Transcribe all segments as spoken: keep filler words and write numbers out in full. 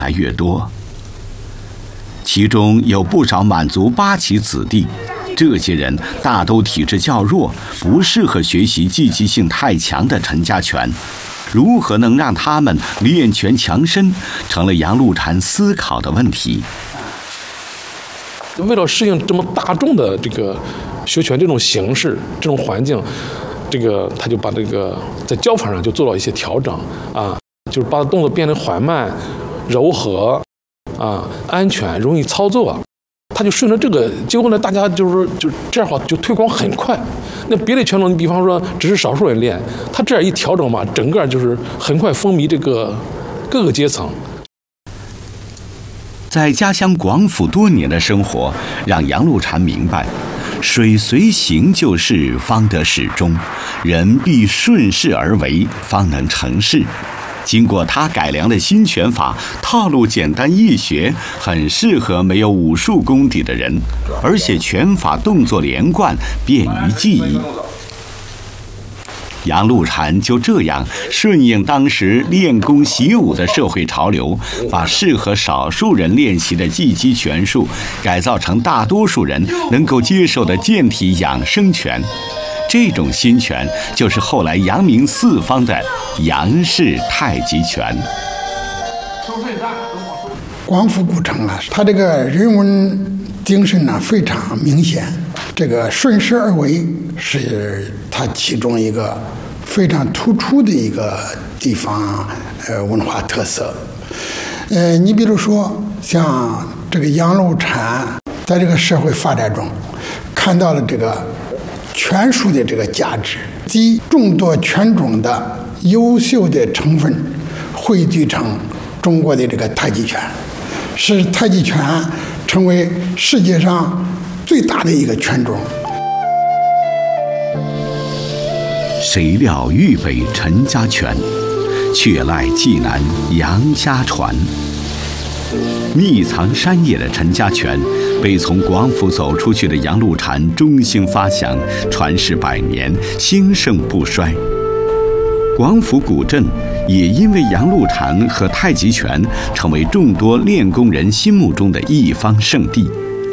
来越多。其中有不少满族八旗子弟，这些人大都体质较弱，不适合学习积极性太强的陈家拳。如何能让他们练拳强身，成了杨露禅思考的问题。 为了适应这么大众的这个学拳这种形式、这种环境，这个他就把这个在教法上就做了一些调整啊，就是把动作变得缓慢、柔和啊、安全、容易操作。他就顺着这个，结果呢，大家就是就这样话就推广很快。那别的拳种，你比方说只是少数人练，他这样一调整嘛，整个就是很快风靡这个各个阶层。 在家乡广府多年的生活，让杨露禅明白，水随形就事，方得始终；人必顺势而为，方能成事。经过他改良的新拳法，套路简单易学，很适合没有武术功底的人，而且拳法动作连贯，便于记忆。杨露禅就这样顺应当时练功习武的社会潮流，把适合少数人练习的技击拳术改造成大多数人能够接受的健体养生拳。这种新拳就是后来扬名四方的杨氏太极拳。 广府古城啊，它这个人文精神呢非常明显，这个顺势而为是它其中一个非常突出的一个地方呃文化特色。呃，你比如说像这个杨露禅在这个社会发展中看到了这个拳术的这个价值，集众多拳种的优秀的成分汇聚成中国的这个太极拳，使太极拳成为世界上最大的一个拳种。 谁料豫北陈家拳，却赖济南杨家传。密藏山野的陈家拳，被从广府走出去的杨露禅中兴发祥，传世百年，兴盛不衰。广府古镇也因为杨露禅和太极拳，成为众多练功人心目中的一方圣地。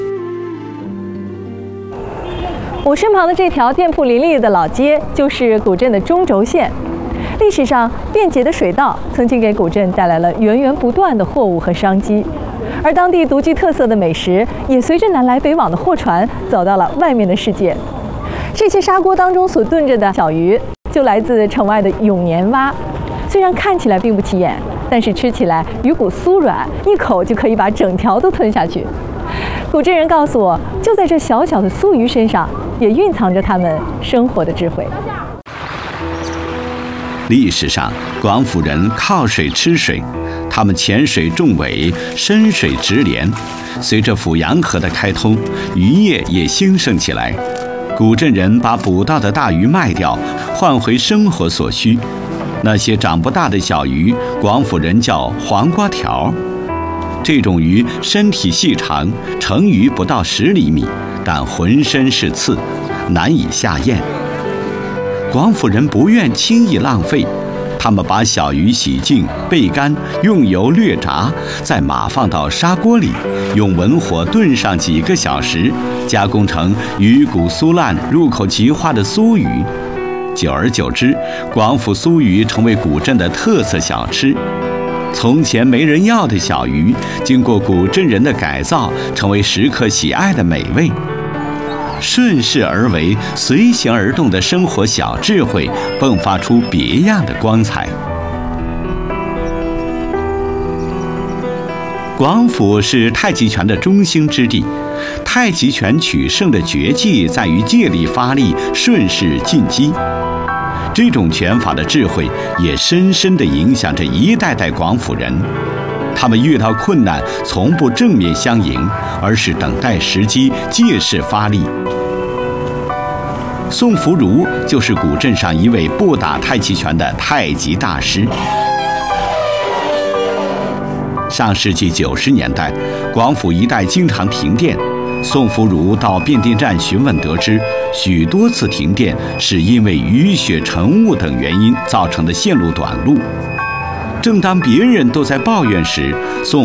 我身旁的这条店铺林立的老街，就是古镇的中轴线。历史上，便捷的水道曾经给古镇带来了源源不断的货物和商机，而当地独具特色的美食也随着南来北往的货船走到了外面的世界。这些砂锅当中所炖着的小鱼，就来自城外的永年蛙。虽然看起来并不起眼，但是吃起来鱼骨酥软，一口就可以把整条都吞下去。古镇人告诉我，就在这小小的酥鱼身上，也蕴藏着他们生活的智慧。 历史上，广府人靠水吃水，他们浅水重尾，深水直连。随着阜阳河的开通，渔业也兴盛起来。古镇人把捕到的大鱼卖掉，换回生活所需。那些长不大的小鱼，广府人叫黄瓜条。这种鱼身体细长，成鱼不到十厘米，但浑身是刺，难以下咽。广府人不愿轻易浪费，他们把小鱼洗净、焙干，用油略炸，再码放到砂锅里，用文火炖上几个小时，加工成鱼骨酥烂、入口即化的酥鱼。久而久之，广府酥鱼成为古镇的特色小吃。从前没人要的小鱼，经过古镇人的改造，成为食客喜爱的美味。顺势而为、随形而动的生活小智慧，迸发出别样的光彩。广府是太极拳的中兴之地，太极拳取胜的绝技在于借力发力、顺势进击。这种拳法的智慧也深深地影响着一代代广府人。他们遇到困难从不正面相迎，而是等待时机，借势发力。宋福如就是古镇上一位不打太极拳的太极大师。上世纪九十年代，广府一带经常停电，宋福如到变电站询问，得知许多次停电是因为雨雪晨雾等原因造成的线路短路。正当别人都在抱怨时，宋